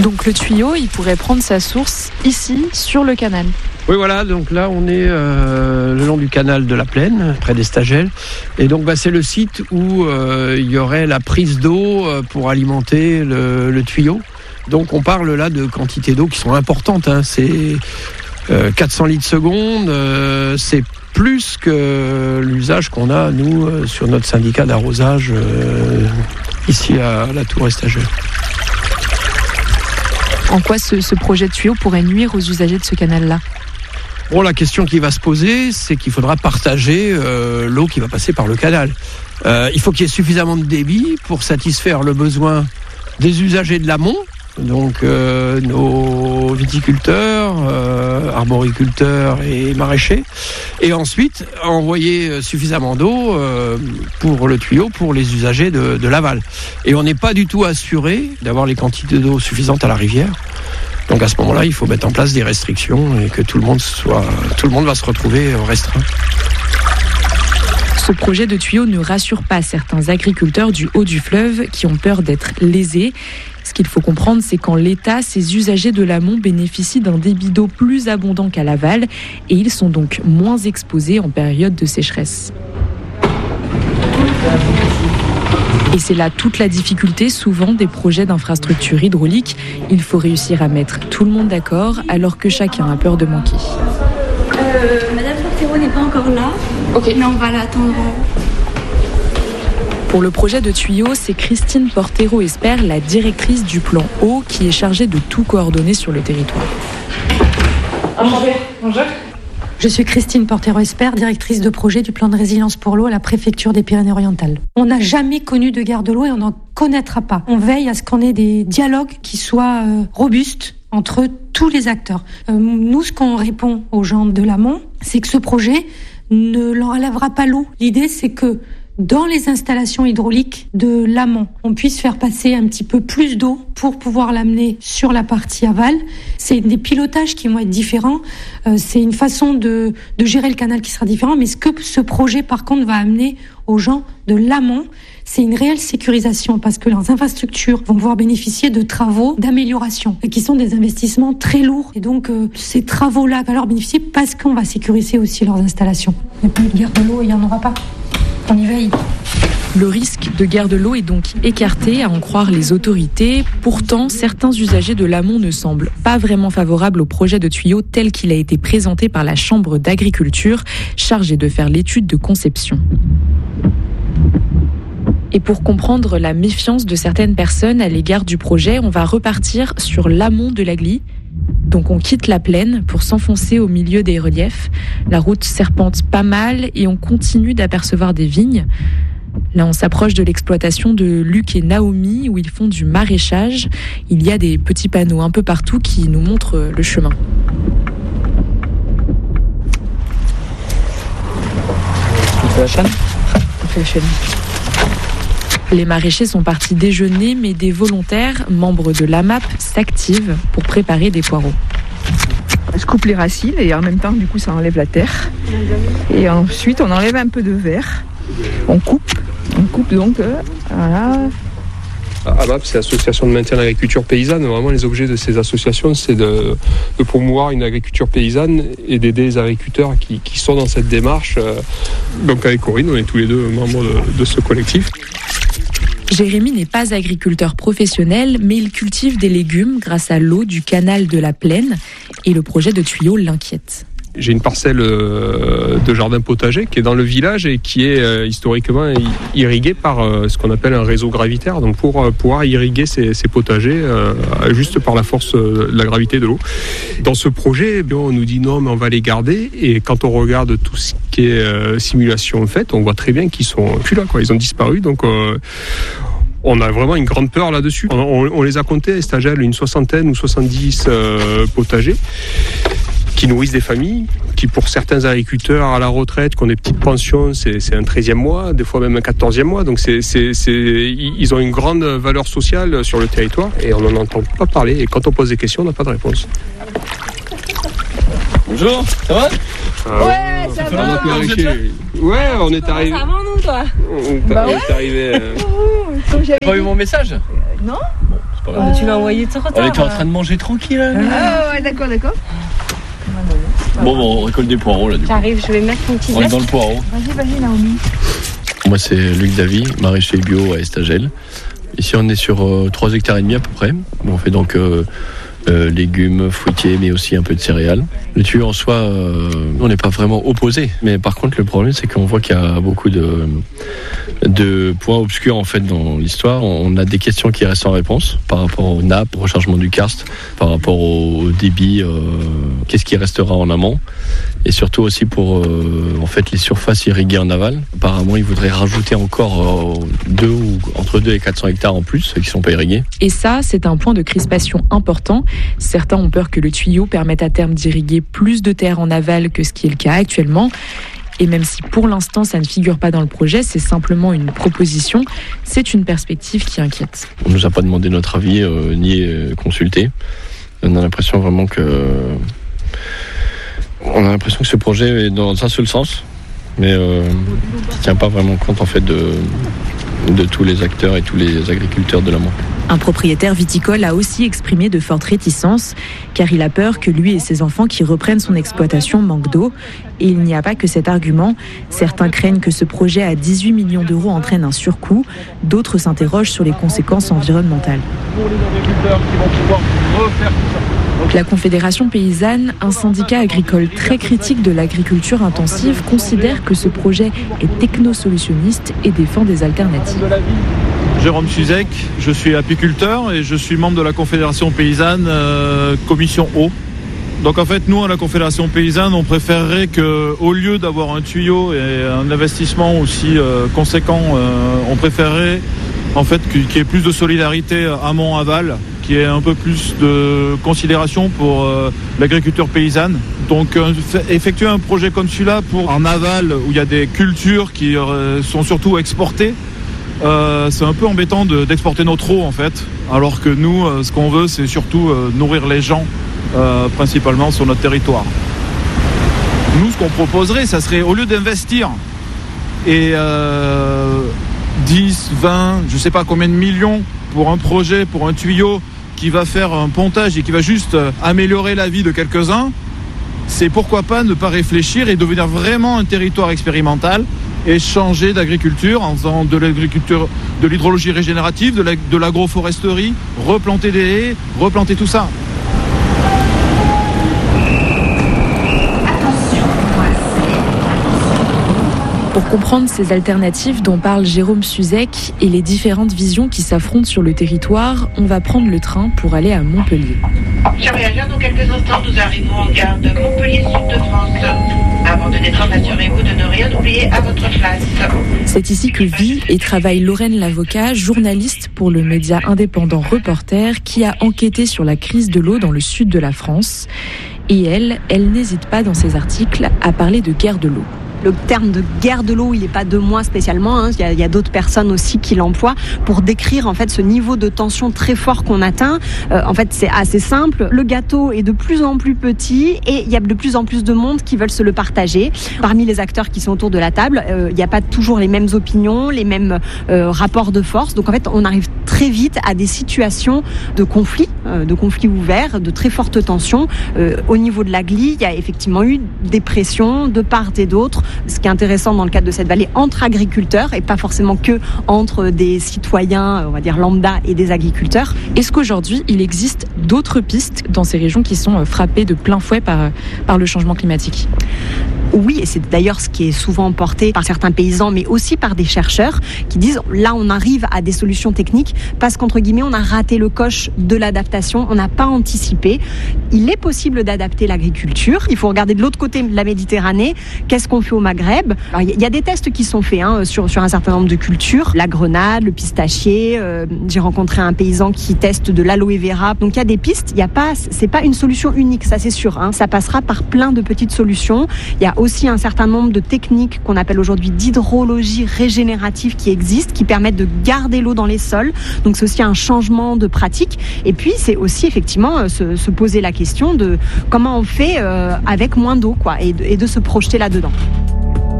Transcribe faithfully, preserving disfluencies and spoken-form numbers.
Donc le tuyau, il pourrait prendre sa source ici, sur le canal. Oui, voilà, donc là on est euh, le long du canal de la Plaine, près des Stagelles. Et donc bah, c'est le site où euh, il y aurait la prise d'eau pour alimenter le, le tuyau. Donc on parle là de quantités d'eau qui sont importantes, hein. C'est euh, quatre cents litres seconde, euh, c'est plus que l'usage qu'on a, nous, euh, sur notre syndicat d'arrosage, euh, ici à la Tour Estagelle. En quoi ce, ce projet de tuyau pourrait nuire aux usagers de ce canal-là ? Bon, la question qui va se poser, c'est qu'il faudra partager euh, l'eau qui va passer par le canal. Euh, il faut qu'il y ait suffisamment de débit pour satisfaire le besoin des usagers de l'amont, donc euh, nos viticulteurs, euh, arboriculteurs et maraîchers, et ensuite envoyer suffisamment d'eau euh, pour le tuyau pour les usagers de, de l'aval. Et on n'est pas du tout assuré d'avoir les quantités d'eau suffisantes à la rivière. Donc à ce moment-là, il faut mettre en place des restrictions et que tout le monde soit, tout le monde va se retrouver restreint. Ce projet de tuyau ne rassure pas certains agriculteurs du haut du fleuve qui ont peur d'être lésés. Ce qu'il faut comprendre, c'est qu'en l'état, ces usagers de l'amont bénéficient d'un débit d'eau plus abondant qu'à l'aval et ils sont donc moins exposés en période de sécheresse. Et c'est là toute la difficulté, souvent, des projets d'infrastructures hydrauliques. Il faut réussir à mettre tout le monde d'accord, alors que chacun a peur de manquer. Euh, Madame Portero n'est pas encore là, Ok. mais on va l'attendre. Pour le projet de tuyau, c'est Christine Portero-Esper, la directrice du plan eau, qui est chargée de tout coordonner sur le territoire. Bonjour. Bonjour. Je suis Christine Portero-Esper, directrice de projet du plan de résilience pour l'eau à la préfecture des Pyrénées-Orientales. On n'a jamais connu de guerre de l'eau et on n'en connaîtra pas. On veille à ce qu'on ait des dialogues qui soient euh, robustes entre tous les acteurs. Euh, nous, ce qu'on répond aux gens de l'amont, c'est que ce projet ne leur enlèvera pas l'eau. L'idée, c'est que dans les installations hydrauliques de l'amont, on puisse faire passer un petit peu plus d'eau pour pouvoir l'amener sur la partie aval. C'est des pilotages qui vont être différents. Euh, c'est une façon de, de gérer le canal qui sera différent. Mais ce que ce projet, par contre, va amener aux gens de l'amont, c'est une réelle sécurisation parce que leurs infrastructures vont pouvoir bénéficier de travaux d'amélioration et qui sont des investissements très lourds. Et donc, euh, ces travaux-là vont leur bénéficier parce qu'on va sécuriser aussi leurs installations. Il n'y a plus de guerre de l'eau, il n'y en aura pas. On y veille. Le risque de guerre de l'eau est donc écarté, à en croire les autorités. Pourtant, certains usagers de l'amont ne semblent pas vraiment favorables au projet de tuyau tel qu'il a été présenté par la Chambre d'agriculture, chargée de faire l'étude de conception. Et pour comprendre la méfiance de certaines personnes à l'égard du projet, on va repartir sur l'amont de l'Agly. Donc on quitte la plaine pour s'enfoncer au milieu des reliefs. La route serpente pas mal et on continue d'apercevoir des vignes. Là, on s'approche de l'exploitation de Luc et Naomi où ils font du maraîchage. Il y a des petits panneaux un peu partout qui nous montrent le chemin. On fait la chaîne ? On fait la chaîne. Les maraîchers sont partis déjeuner, mais des volontaires, membres de l'A M A P, s'activent pour préparer des poireaux. Je coupe les racines et en même temps, du coup, ça enlève la terre. Et ensuite, on enlève un peu de verre. On coupe. On coupe donc, euh, voilà. A M A P, c'est l'association de maintien de l'agriculture paysanne. Vraiment, les objets de ces associations, c'est de, de promouvoir une agriculture paysanne et d'aider les agriculteurs qui, qui sont dans cette démarche. Donc avec Corinne, on est tous les deux membres de, de ce collectif. Jérémy n'est pas agriculteur professionnel, mais il cultive des légumes grâce à l'eau du canal de la Plaine et le projet de tuyau l'inquiète. J'ai une parcelle de jardin potager qui est dans le village et qui est historiquement irriguée par ce qu'on appelle un réseau gravitaire, donc pour pouvoir irriguer ces, ces potagers juste par la force de la gravité de l'eau. Dans ce projet, on nous dit non, mais on va les garder, et quand on regarde tout ce qui est simulation faite, on voit très bien qu'ils sont plus là, quoi. Ils ont disparu, donc euh, on a vraiment une grande peur là-dessus. On, on, on les a comptés à Estagelle, une soixantaine ou soixante-dix euh, potagers qui nourrissent des familles, qui pour certains agriculteurs à la retraite, qui ont des petites pensions, c'est, c'est un treizième mois, des fois même un quatorzième mois. Donc c'est, c'est, c'est, ils ont une grande valeur sociale sur le territoire et on n'en entend pas parler. Et quand on pose des questions, on n'a pas de réponse. Bonjour, ça va ? Ah, Ouais, ça va. On a pu ouais, on est arrivé. Avant nous, toi. On, Bah on ouais. est arrivé. Euh... T'as pas eu mon message ? Non. c'est pas grave. Oh, tu l'as envoyé trop tard. On était en train de manger tranquille. Là. Ah ouais, d'accord, d'accord. Bon, bon, on récolte des poireaux là. Du coup. J'arrive, je vais mettre mon petit On est dans le poireau. Vas-y, vas-y, Naomi. Moi, c'est Luc Davy, maraîcher bio à Estagel. Ici, on est sur euh, trois hectares et demi à peu près. On fait donc euh, euh, légumes, fruitiers, mais aussi un peu de céréales. Le tuyau en soi, euh, on n'est pas vraiment opposé. Mais par contre, le problème, c'est qu'on voit qu'il y a beaucoup de, de points obscurs en fait dans l'histoire. On a des questions qui restent sans réponse par rapport aux nappes, au rechargement du karst, par rapport au débit. Euh, qu'est-ce qui restera en amont? Et surtout aussi pour euh, en fait les surfaces irriguées en aval. Apparemment, ils voudraient rajouter encore euh, deux ou entre deux et quatre cents hectares en plus qui ne sont pas irrigués. Et ça, c'est un point de crispation important. Certains ont peur que le tuyau permette à terme d'irriguer plus de terre en aval que ce qui est le cas actuellement. Et même si pour l'instant ça ne figure pas dans le projet, c'est simplement une proposition, c'est une perspective qui inquiète. On ne nous a pas demandé notre avis euh, ni euh, consulté. On a l'impression vraiment que on a l'impression que ce projet est dans un seul sens, mais euh, qui ne tient pas vraiment compte en fait de, de tous les acteurs et tous les agriculteurs de l'amont. Un propriétaire viticole a aussi exprimé de fortes réticences, car il a peur que lui et ses enfants qui reprennent son exploitation manquent d'eau. Et il n'y a pas que cet argument. Certains craignent que ce projet à dix-huit millions d'euros entraîne un surcoût. D'autres s'interrogent sur les conséquences environnementales. La Confédération paysanne, un syndicat agricole très critique de l'agriculture intensive, considère que ce projet est technosolutionniste et défend des alternatives. Jérôme Suzek, je suis apiculteur et je suis membre de la Confédération paysanne euh, commission eau. Donc en fait, nous, à la Confédération paysanne, on préférerait qu'au lieu d'avoir un tuyau et un investissement aussi euh, conséquent, euh, on préférerait en fait qu'il y ait plus de solidarité amont-aval, qu'il y ait un peu plus de considération pour euh, l'agriculture paysanne. Donc euh, effectuer un projet comme celui-là pour en aval, où il y a des cultures qui euh, sont surtout exportées, Euh, c'est un peu embêtant de, d'exporter notre eau en fait, alors que nous, euh, ce qu'on veut, c'est surtout euh, nourrir les gens, euh, principalement sur notre territoire. Nous, ce qu'on proposerait, ça serait, au lieu d'investir et euh, dix, vingt, je sais pas combien de millions pour un projet, pour un tuyau qui va faire un pontage et qui va juste améliorer la vie de quelques-uns, c'est pourquoi pas ne pas réfléchir et devenir vraiment un territoire expérimental et changer d'agriculture en faisant de l'agriculture, de l'hydrologie régénérative, de, la, de l'agroforesterie, replanter des haies, replanter tout ça. Pour comprendre ces alternatives dont parle Jérôme Suzek et les différentes visions qui s'affrontent sur le territoire, on va prendre le train pour aller à Montpellier. Chers voyageurs, dans quelques instants, nous arrivons en gare de Montpellier Sud de France. Avant de détendre, assurez-vous de ne rien oublier à votre place. C'est ici que vit et travaille Lorraine Lavocat, journaliste pour le média indépendant Reporter, qui a enquêté sur la crise de l'eau dans le sud de la France. Et elle, elle n'hésite pas dans ses articles à parler de guerre de l'eau. Le terme de guerre de l'eau, il n'est pas de moi spécialement. Hein. Il y a, il y a d'autres personnes aussi qui l'emploient pour décrire en fait ce niveau de tension très fort qu'on atteint. Euh, en fait, c'est assez simple. Le gâteau est de plus en plus petit et il y a de plus en plus de monde qui veulent se le partager. Parmi les acteurs qui sont autour de la table, euh, il n'y a pas toujours les mêmes opinions, les mêmes euh, rapports de force. Donc en fait, on arrive très vite à des situations de conflit, euh, de conflits ouverts, de très fortes tensions. Euh, au niveau de la Glie, il y a effectivement eu des pressions de part et d'autre. Ce qui est intéressant dans le cadre de cette vallée, entre agriculteurs et pas forcément que entre des citoyens, on va dire lambda, et des agriculteurs. Est-ce qu'aujourd'hui, il existe d'autres pistes dans ces régions qui sont frappées de plein fouet par, par le changement climatique ? Oui, et c'est d'ailleurs ce qui est souvent porté par certains paysans, mais aussi par des chercheurs qui disent là on arrive à des solutions techniques parce qu'entre guillemets on a raté le coche de l'adaptation, on n'a pas anticipé. Il est possible d'adapter l'agriculture. Il faut regarder de l'autre côté de la Méditerranée. Qu'est-ce qu'on fait au Maghreb ? Alors, il y a des tests qui sont faits hein, sur, sur un certain nombre de cultures. La grenade, le pistachier. Euh, j'ai rencontré un paysan qui teste de l'aloe vera. Donc il y a des pistes. Il y a pas, c'est pas une solution unique, ça c'est sûr. Hein. Ça passera par plein de petites solutions. Il y a aussi un certain nombre de techniques qu'on appelle aujourd'hui d'hydrologie régénérative qui existent, qui permettent de garder l'eau dans les sols. Donc c'est aussi un changement de pratique. Et puis c'est aussi effectivement se, se poser la question de comment on fait euh, avec moins d'eau, quoi, et de, et de se projeter là-dedans.